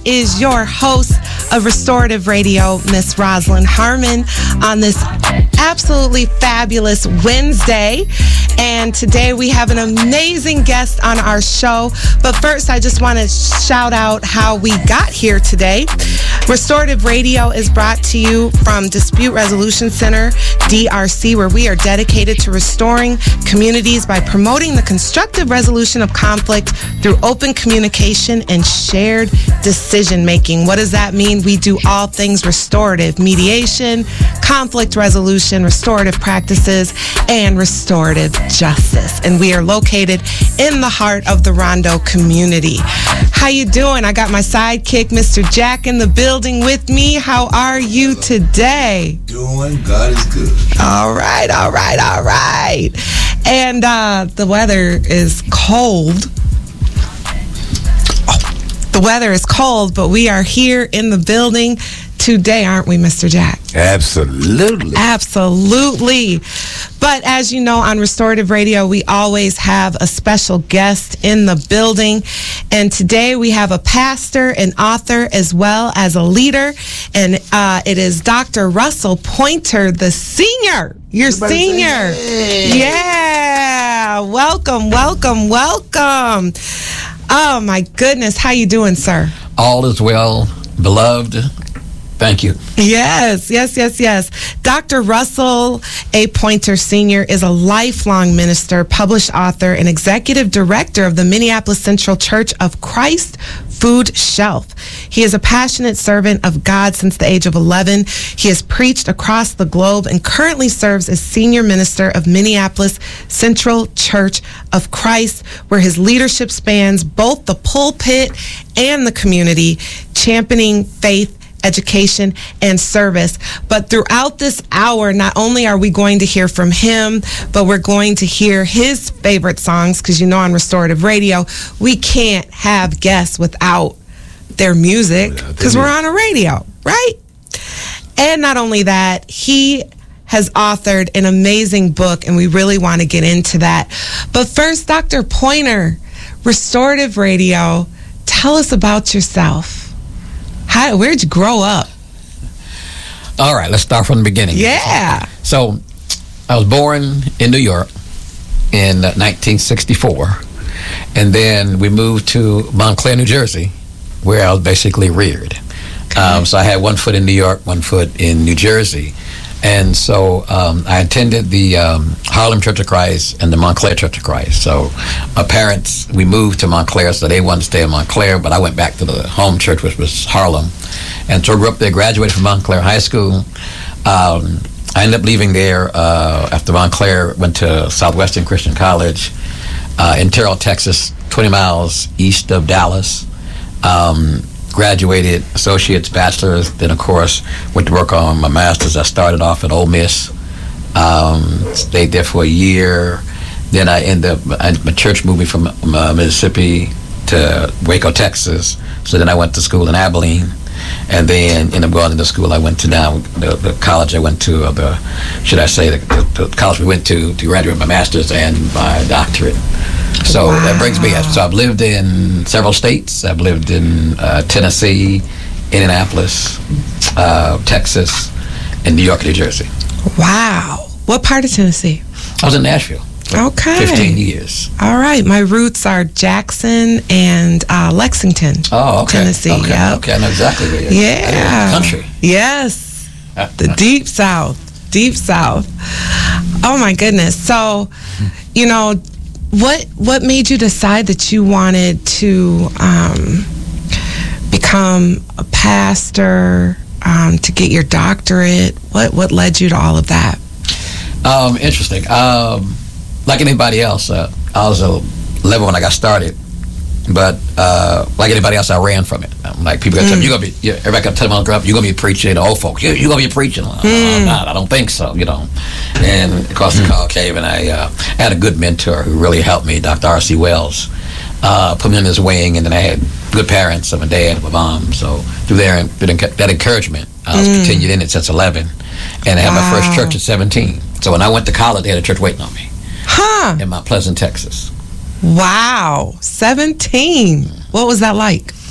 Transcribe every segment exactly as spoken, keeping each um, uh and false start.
is your host of Restorative Radio, Miss Rosalind Harmon, on this absolutely fabulous Wednesday. And today we have an amazing guest on our show. But first, I just want to shout out how we got here today. Restorative Radio is brought to you from Dispute Resolution Center, D R C, where we are dedicated to restoring communities by promoting the constructive resolution of conflict through open communication and shared decision-making. What does that mean? We do all things restorative: mediation, conflict resolution, restorative practices, and restorative justice. And we are located in the heart of the Rondo community. How you doing? I got my sidekick, Mister Jack, in the building with me. How are you today? Doing, God is good. All right, all right, all right. And uh, the weather is cold. Oh, the weather is cold, but we are here in the building today, aren't we, Mister Jack? Absolutely. Absolutely. But as you know, on Restorative Radio, we always have a special guest in the building. And today we have a pastor, an author, as well as a leader. And uh, it is Doctor Russell Pointer, the senior. Your Everybody senior. say, hey. Yeah. Welcome, welcome, welcome. Oh, my goodness. How you doing, sir? All is well, beloved. Thank you. Yes, yes, yes, yes. Doctor Russell A. Pointer Senior is a lifelong minister, published author, and executive director of the Minneapolis Central Church of Christ Food Shelf. He is a passionate servant of God since the age of eleven. He has preached across the globe and currently serves as senior minister of Minneapolis Central Church of Christ, where his leadership spans both the pulpit and the community, championing faith, education, and service. But throughout this hour, not only are we going to hear from him, but we're going to hear his favorite songs, because you know on Restorative Radio, we can't have guests without their music, because we're on a radio, right? And not only that, he has authored an amazing book, and we really want to get into that. But first, Doctor Pointer, Restorative Radio, tell us about yourself. How, where'd you grow up? All right, let's start from the beginning. Yeah. So, I was born in New York in nineteen sixty-four, and then we moved to Montclair, New Jersey, where I was basically reared. Okay. Um, so I had one foot in New York, one foot in New Jersey. And so um, I attended the um, Harlem Church of Christ and the Montclair Church of Christ. So my parents, we moved to Montclair, so they wanted to stay in Montclair, but I went back to the home church, which was Harlem. And so I grew up there, graduated from Montclair High School. Um, I ended up leaving there uh, after Montclair, went to Southwestern Christian College uh, in Terrell, Texas, twenty miles east of Dallas. Um, graduated, associate's, bachelor's, then of course went to work on my master's. I started off at Ole Miss, um, stayed there for a year. Then I ended up, I, my church moved me from uh, Mississippi to Waco, Texas. So then I went to school in Abilene, and then ended up going to the school I went to now, the, the college I went to, or the, should I say, the, the, the college we went to to graduate my master's and my doctorate. So wow. That brings me, so I've lived in several states. I've lived in uh, Tennessee, Indianapolis, uh, Texas, and New York, New Jersey. Wow. What part of Tennessee? I was in Nashville. Okay. fifteen years. All right. My roots are Jackson and uh, Lexington, oh, okay. Tennessee. Okay. Yep. Okay, I know exactly where you're Yeah. country. Yes. The deep south. Deep south. Oh, my goodness. So, you know, what what made you decide that you wanted to um, become a pastor, um, to get your doctorate? What, what led you to all of that? Um, interesting. Um, like anybody else, uh, I was a eleven when I got started, but uh, like anybody else, I ran from it. Um, like people gonna mm. tell me, you're gonna be, yeah, everybody gonna tell me, growing up, you're gonna be preaching. The old folks, you're, you're gonna be preaching. Mm. I'm not. I don't think so. You know. And of course, the mm. call came, and I uh, had a good mentor who really helped me, Doctor R C Wells. Uh, put me in his wing, and then I had good parents, my dad, my mom. So through there, and through that encouragement, I was mm. continued in it since eleven, and I had wow. my first church at seventeen. So when I went to college, they had a church waiting on me. Huh. In Mount Pleasant, Texas. Wow. seventeen. What was that like?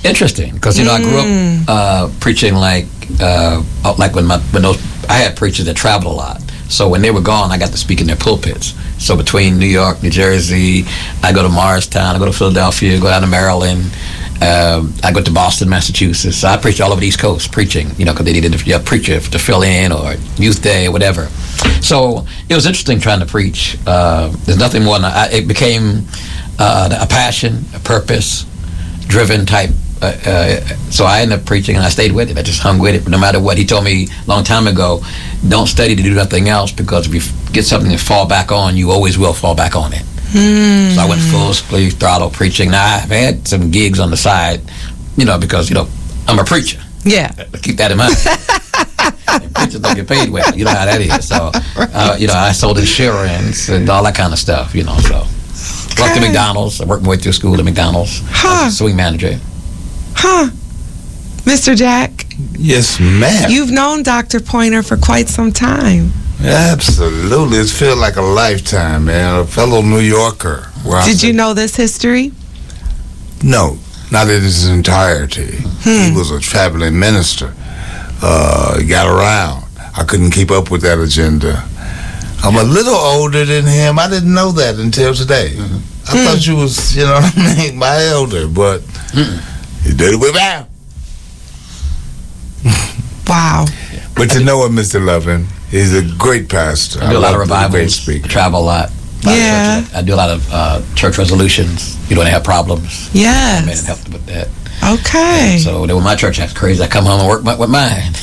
Interesting, because you know I grew up uh, preaching like uh, like when my when those I had preachers that traveled a lot. So when they were gone, I got to speak in their pulpits. So between New York, New Jersey, I go to Morristown, I go to Philadelphia, go down to Maryland, um, I go to Boston, Massachusetts. So I preach all over the East Coast, preaching, you know, because they needed a preacher to fill in or youth day or whatever. So it was interesting trying to preach. Uh, there's nothing more than I, it became uh, a passion, a purpose-driven type. Uh, uh, so I ended up preaching, and I stayed with it. I just hung with it, no matter what. He told me a long time ago, don't study to do nothing else, because if you get something to fall back on, you always will fall back on it. Mm. So I went full speed throttle preaching. Now, I've had some gigs on the side, you know, because, you know, I'm a preacher. Yeah. Keep that in mind. And preachers don't get paid well. You know how that is. So, uh, you know, I sold insurance and all that kind of stuff, you know, so. Okay. Worked at McDonald's. I worked my way through school at McDonald's. Huh. I was a swing manager. Huh. Mister Jack? Yes, ma'am. You've known Doctor Pointer for quite some time. Absolutely. It's felt like a lifetime, man. A fellow New Yorker. Did you know this history? No, not in its entirety. Hmm. He was a traveling minister. Uh, he got around. I couldn't keep up with that agenda. I'm a little older than him. I didn't know that until today. Mm-hmm. I mm. thought you was, you know what I mean, my elder, but... Mm. He did it with Al. Wow. But to know him, Mister Lovin, he's a great pastor. I do a lot of revivals, travel a lot. Yeah. I do a lot of uh, church resolutions. You know, they have problems. Yes. I mean, it helped with that. Okay. And so then when my church acts crazy, I come home and work my, with mine.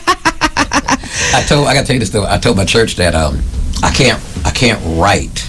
I told, I got to tell you this though. I told my church that um, I can't, I can't write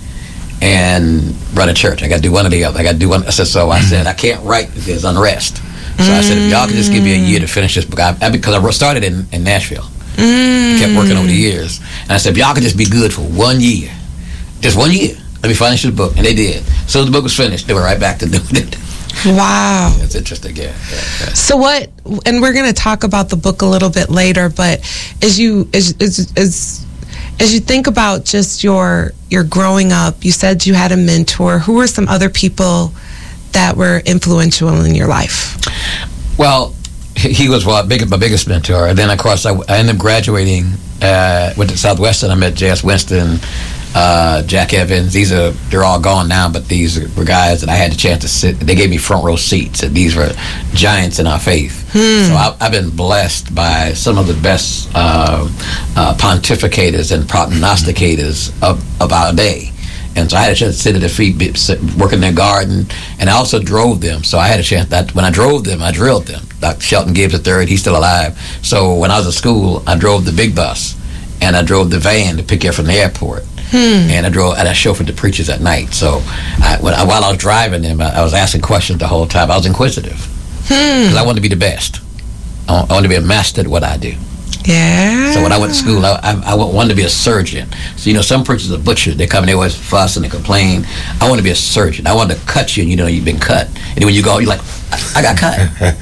and run a church. I got to do one or the other. I got to do one. I said, so I said, I can't write if there's unrest. So mm. I said, if y'all could just give me a year to finish this book, I, I, because I started in, in Nashville. Mm. Kept working over the years. And I said, if y'all could just be good for one year, just one year, let me finish this book. And they did. So the book was finished, they were right back to doing it. Wow. It's interesting, yeah, yeah, yeah. So what, and we're going to talk about the book a little bit later, but as you, as, as, as As you think about just your your growing up, you said you had a mentor. Who were some other people that were influential in your life? Well, he was well, big, my biggest mentor. And then, of course, I, I ended up graduating, uh, went to Southwestern. I met J S Winston, uh, Jack Evans. These are, they're all gone now, but these were guys that I had the chance to sit. They gave me front row seats, and these were giants in our faith. Hmm. So I, I've been blessed by some of the best uh, uh, pontificators and prognosticators of, of our day. And so I had a chance to sit at their feet, be, sit, work in their garden, and I also drove them. So I had a chance that when I drove them, I drilled them. Doctor Shelton Gibbs the third, he's still alive. So when I was at school, I drove the big bus, and I drove the van to pick you up from the airport. Hmm. And I drove, and I chauffeured the preachers at night. So I, when I, while I was driving them, I, I was asking questions the whole time. I was inquisitive because hmm. I wanted to be the best. I, I wanted to be a master at what I do. Yeah. So when I went to school, I, I, I wanted to be a surgeon. So, you know, some preachers are butchers. They come and they always fuss and they complain. I want to be a surgeon. I wanted to cut you, and you know you've been cut. And then when you go, you're like, I, I got cut.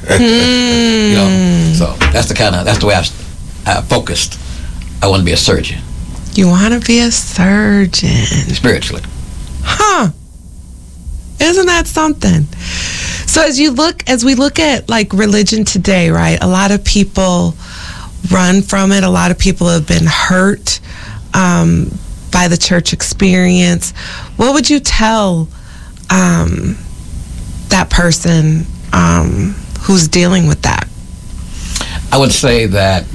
mm. You know, so that's the kind of, that's the way I, I focused. I want to be a surgeon. You want to be a surgeon. Spiritually. Huh. Isn't that something? So as you look, as we look at like religion today, right? A lot of people run from it. A lot of people have been hurt um, by the church experience. What would you tell um, that person um, who's dealing with that? I would say that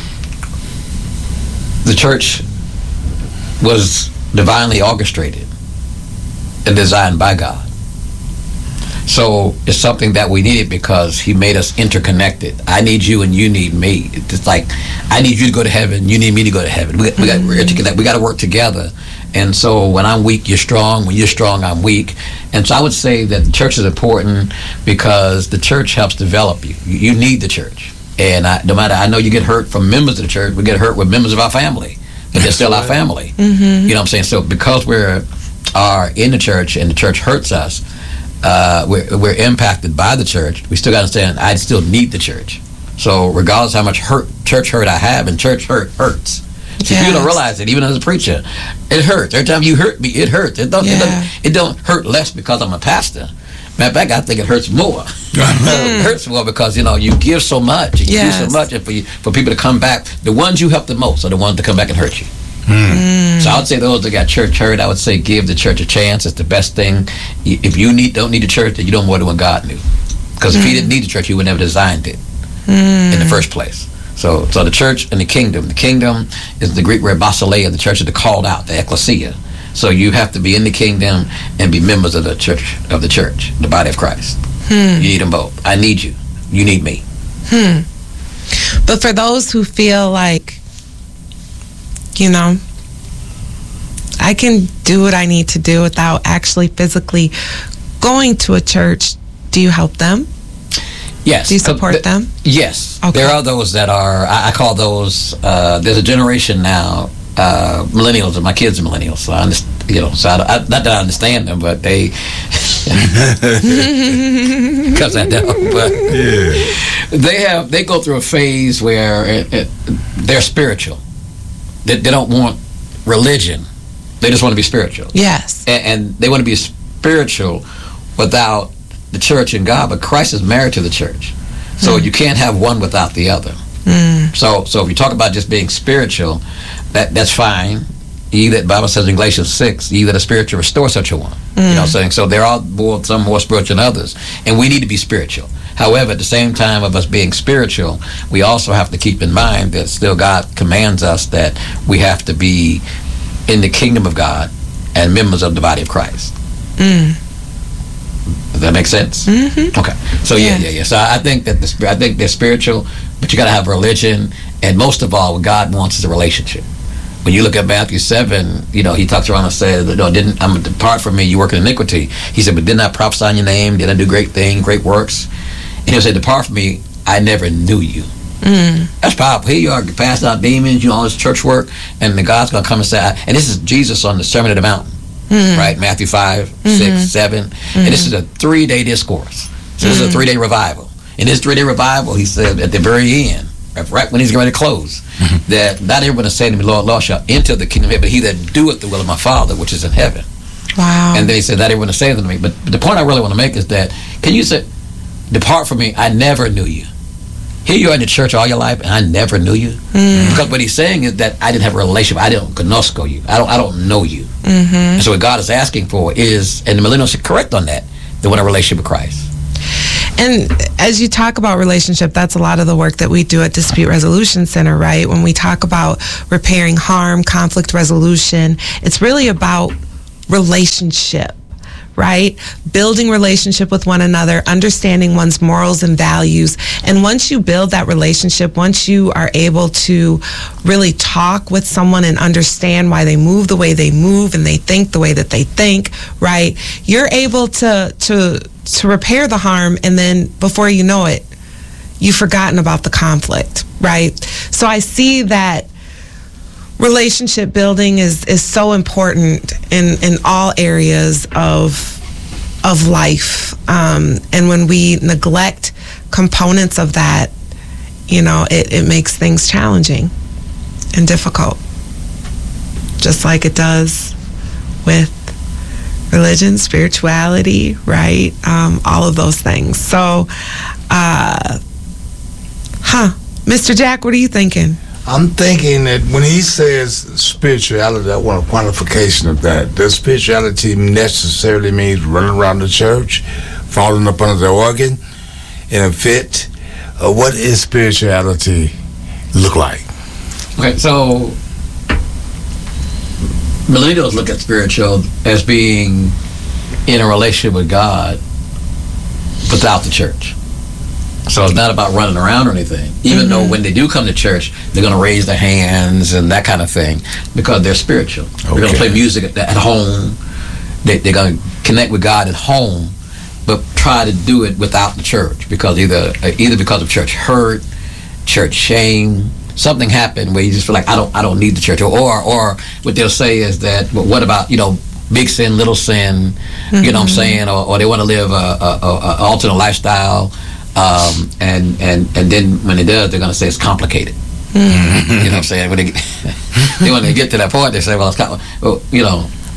the church was divinely orchestrated and designed by God. So it's something that we needed because he made us interconnected. I need you and you need me. It's like, I need you to go to heaven, you need me to go to heaven. We, we got we're we got to work together. And so when I'm weak, you're strong. When you're strong, I'm weak. And so I would say that the church is important because the church helps develop you. You, you need the church. And I, no matter, I know you get hurt from members of the church, we get hurt with members of our family, but they're still our family. Mm-hmm. You know what I'm saying? So because we're are in the church and the church hurts us, Uh, we're, we're impacted by the church. We still got to understand I still need the church. So regardless how much hurt, church hurt I have, and church hurt hurts. So yes. You don't realize it, even as a preacher, it hurts. Every time you hurt me, it hurts. It don't, yeah. it, don't, it don't hurt less because I'm a pastor, Matter of fact, I think it hurts more. It hurts more because, you know, you give so much, you Yes. do so much, and for you, for people to come back, the ones you help the most are the ones that come back and hurt you. Mm. So I would say those that got church hurt, I would say give the church a chance. It's the best thing. If you need don't need the church, then you don't more than what God knew. Because if He didn't need the church, He would never designed it Mm. in the first place. So, so the church and the kingdom. The kingdom is the Greek word basileia. The church is the called out, the ecclesia. So you have to be in the kingdom and be members of the church, of the church, the body of Christ. Hmm. You need them both. I need you. You need me. Hmm. But for those who feel like, you know, I can do what I need to do without actually physically going to a church, do you help them? Yes. Do you support Th- them? Yes. Okay. There are those that are, I, I call those, uh, there's a generation now, uh, millennials, and my kids are millennials, so I understand, you know, so I, I, not that I understand them, but they, because I don't, but Yeah. they have, they go through a phase where it, it, they're spiritual. They, they don't want religion. They just want to be spiritual. Yes. And, and they want to be spiritual without the church and God, but Christ is married to the church. So Mm. you can't have one without the other. Mm. So so if you talk about just being spiritual, that that's fine. Ye that Bible says in Galatians six, ye that are spiritual, restore such a one. You know what I'm saying? So there are more, some more spiritual than others. And we need to be spiritual. However, at the same time of us being spiritual, we also have to keep in mind that still God commands us that we have to be in the kingdom of God and members of the body of Christ. Mm. Does that make sense? Mm-hmm. Okay. So yeah, Yes. yeah, yeah. So I think that the, sp- I think they're spiritual, but you got to have religion, and most of all, what God wants is a relationship. When you look at Matthew seven, you know, He talks around and says, "No, didn't I'm depart from me, you work in iniquity." He said, "But didn't I prophesy in your name? Did I do great things, great works?" And He'll say, "Depart from me, I never knew you." Mm. That's powerful. Here you are, passing out demons, you know, all this church work, and the God's going to come and say, and this is Jesus on the Sermon on the Mountain. Mm. Right, Matthew five, Mm-hmm. six, seven, and this is a three-day discourse. So this is a three-day revival. In this three-day revival, he said at the very end, right when he's getting ready to close, that not everyone is saying to me, Lord, Lord, shall enter the kingdom of heaven, but he that doeth the will of my Father, which is in heaven. Wow. And then he said, not everyone is saying to me. But, but the point I really want to make is that, can you say, depart from me, I never knew you. Here you are in the church all your life, and I never knew you. Mm. Because what he's saying is that I didn't have a relationship. I didn't gnosko you. I don't. I don't know you. Mm-hmm. And so what God is asking for is, and the millennials are correct on that, they want a relationship with Christ. And as you talk about relationship, that's a lot of the work that we do at Dispute Resolution Center, right? When we talk about repairing harm, conflict resolution, it's really about relationship, right? Building relationship with one another, understanding one's morals and values. And once you build that relationship, once you are able to really talk with someone and understand why they move the way they move and they think the way that they think, right? You're able to to to repair the harm, and then before you know it, you've forgotten about the conflict, right? So I see that relationship building is is so important in in all areas of of life, um, and when we neglect components of that, you know, it, it makes things challenging and difficult, just like it does with religion, spirituality, right? Um, all of those things. So, uh, huh, Mister Jack, what are you thinking? I'm thinking that when he says spirituality, I want a quantification of that. Does spirituality necessarily mean running around the church, falling up under the organ in a fit? Uh, what is spirituality look like? Okay, so millennials look at spiritual as being in a relationship with God without the church. So it's not about running around or anything, even mm-hmm. though when they do come to church, they're going to raise their hands and that kind of thing because they're spiritual. Okay. They're going to play music at, at home. They, they're going to connect with God at home, but try to do it without the church because either either because of church hurt, church shame, something happened where you just feel like I don't I don't need the church, or or, or what they'll say is that, well, what about, you know, big sin, little sin, mm-hmm. you know what I'm saying, or, or they want to live a, a, a, a alternate lifestyle. Um, and, and, and then when it does, they're going to say it's complicated. Mm-hmm. You know what I'm saying? When they, get, they, when they get to that point, they say, well, it's kind of, well, you know,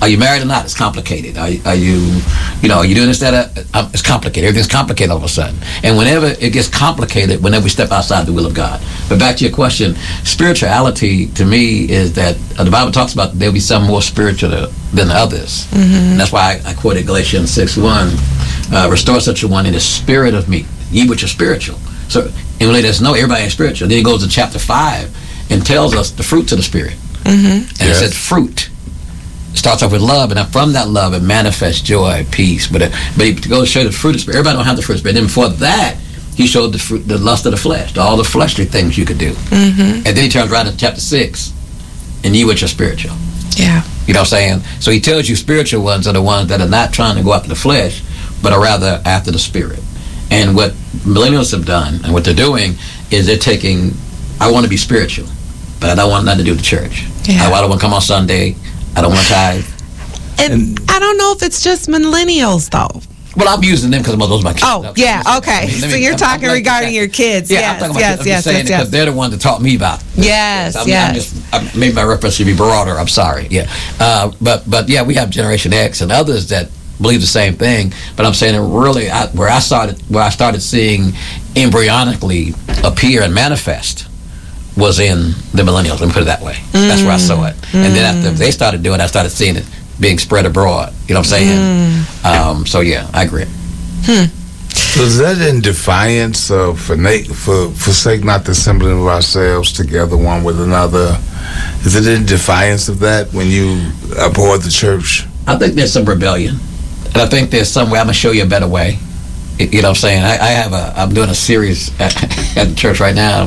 Are you married or not? It's complicated. Are, are you, you know, are you doing this, that, uh, it's complicated. Everything's complicated all of a sudden. And whenever it gets complicated, whenever we step outside the will of God. But back to your question, spirituality to me is that uh, the Bible talks about there'll be some more spiritual than others. Mm-hmm. And that's why I, I quoted Galatians six one, uh, restore such a one in the spirit of me, ye which are spiritual. So, and let us know everybody is spiritual. Then he goes to chapter five and tells us the fruits of the Spirit. Mm-hmm. And yes. It says fruit. Starts off with love, and from that love it manifests joy, peace. But it, but he goes to show the fruit of the Spirit. Everybody don't have the fruit of the Spirit. Then before that, he showed the fruit, the lust of the flesh, all the fleshly things you could do. Mm-hmm. And then he turns right into chapter six, and you which are spiritual. Yeah. You know what I'm saying? So he tells you spiritual ones are the ones that are not trying to go after the flesh, but are rather after the Spirit. And what millennials have done, and what they're doing, is they're taking, I want to be spiritual, but I don't want nothing to do with the church. Yeah. I, I don't want to come on Sunday. I don't want to tithe. And, and I don't know if it's just millennials, though. Well, I'm using them because those are my kids. Oh, okay. yeah, okay. I mean, so me, you're I'm, talking I'm regarding your kids. Yeah, yes, I'm talking about yes, I'm yes, just saying yes, it yes. because they're the ones that taught me about it. Yes, I'm, yes. I'm just, I made my reference to be broader. I'm sorry. Yeah, uh, but but yeah, we have Generation X and others that believe the same thing. But I'm saying it really, I, where I started, where I started seeing embryonically appear and manifest was in the millennials. Let me put it that way. Mm. That's where I saw it. Mm. And then after they started doing it, I started seeing it being spread abroad. You know what I'm saying? Mm. Um, so yeah, I agree. Hmm. So is that in defiance of for, for forsake not the assembling of ourselves together one with another? Is it in defiance of that when you abhor the church? I think there's some rebellion. And I think there's some way I'm going to show you a better way. You know what I'm saying? I, I have a, I'm doing a series at, at the church right now.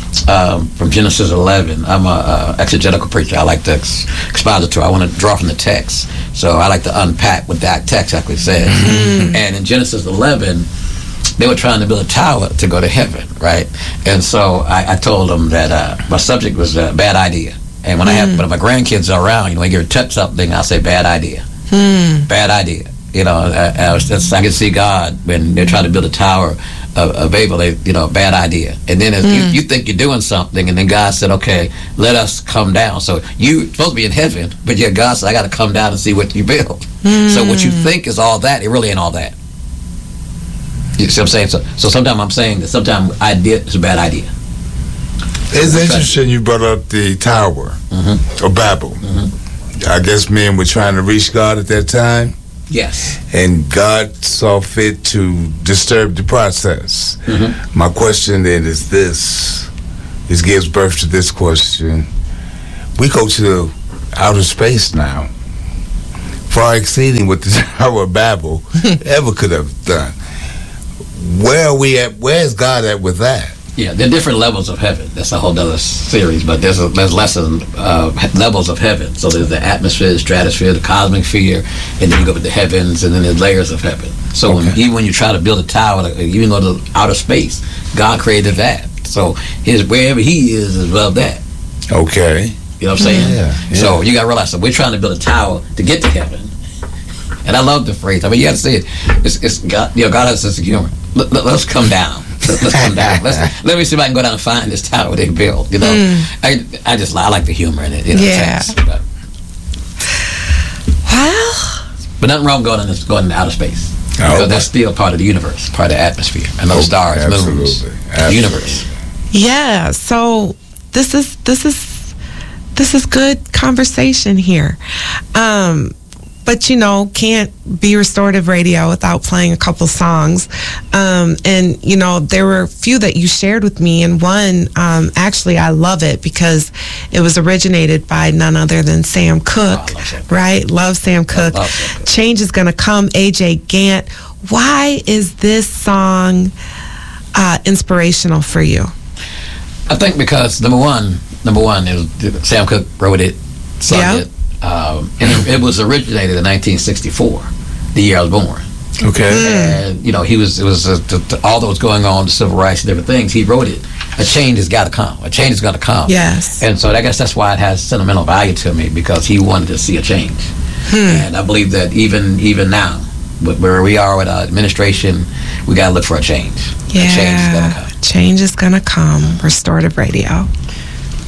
Um, from Genesis eleven. I'm a, a exegetical preacher. I like to ex- expository. I want to draw from the text. So I like to unpack what that text actually says. Mm-hmm. And in Genesis eleven, they were trying to build a tower to go to heaven, right? And so I, I told them that uh, my subject was a bad idea. And when mm. I have, when my grandkids are around, you know, when you touch something, I'll say bad idea. Mm. Bad idea. You know, I, I, was, I can see God when they're trying to build a tower of, of Babel, they, you know, bad idea. And then mm. you, you think you're doing something, and then God said, okay, let us come down. So you're supposed to be in heaven, but yet God said, I got to come down and see what you build. Mm. So what you think is all that, it really ain't all that. You see what I'm saying? So, so sometimes I'm saying that sometimes idea is a bad idea. It's interesting you brought up the tower mm-hmm. of Babel. Mm-hmm. I guess men were trying to reach God at that time. Yes. And God saw fit to disturb the process. Mm-hmm. My question then is this. This gives birth to this question. We go to outer space now, far exceeding what the Tower of Babel ever could have done. Where are we at? Where is God at with that? Yeah, there are different levels of heaven. That's a whole other series, but there's a, there's lessons, uh, levels of heaven. So there's the atmosphere, the stratosphere, the cosmic sphere, and then you go with the heavens, and then there's layers of heaven. So okay. when, even when you try to build a tower, even go to outer space, God created that. So his wherever he is is above that. Okay. You know what I'm saying? Yeah, yeah. So you got to realize that we're trying to build a tower to get to heaven. And I love the phrase. I mean, you got to say it. It's, it's God, you know, God has a sense of humor. Let, let, let's come down. Let's come down. Let's, let me see if I can go down and find this tower they built. You know, mm. I I just I like the humor in it. You know, yeah. Text, but. Well. But nothing wrong going in going into outer space. Oh, because that's still part of the universe, part of the atmosphere, and those oh, stars, absolutely. moons, absolutely. the universe. Yeah. So this is this is this is good conversation here. Um, But, you know, can't be restorative radio without playing a couple songs. Um, and, you know, there were a few that you shared with me. And one, um, actually, I love it because it was originated by none other than Sam Cooke, oh, love right? Love Sam Cooke. Love Sam Cooke. Change is Gonna Come, A J Gant. Why is this song uh, inspirational for you? I think because, number one, number one, is Sam Cooke wrote it, sung yeah. it. Um, and it, it was originated in nineteen sixty-four, the year I was born. Okay. And, you know, he was, it was, uh, to, to, all that was going on, the civil rights and different things, he wrote it. A change has got to come. A change is going to come. Yes. And so I guess that's why it has sentimental value to me, because he wanted to see a change. Hmm. And I believe that even even now, where we are with our administration, we got to look for a change. Yeah. A change is going to come. Change is going to come. Restorative Radio.